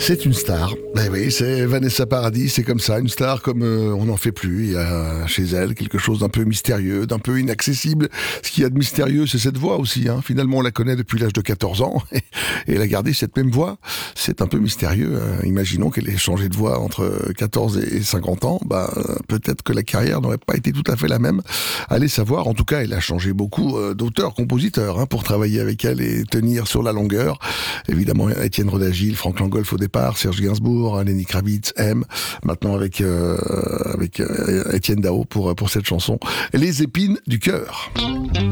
C'est une star. Ben oui, c'est Vanessa Paradis, c'est comme ça, une star comme on n'en fait plus. Il y a chez elle quelque chose d'un peu mystérieux, d'un peu inaccessible. Ce qu'il y a de mystérieux, c'est cette voix aussi. Finalement, on la connaît depuis l'âge de 14 ans et elle a gardé cette même voix. C'est un peu mystérieux. Imaginons qu'elle ait changé de voix entre 14 et 50 ans. Peut-être que la carrière n'aurait pas été tout à fait la même. Allez savoir. En tout cas, elle a changé beaucoup d'auteurs, compositeurs pour travailler avec elle et tenir sur la longueur. Évidemment, Étienne Rodagil, Franck Langolf au départ, Serge Gainsbourg, Lenny Kravitz, M. Maintenant avec Étienne Dao pour cette chanson Les épines du cœur.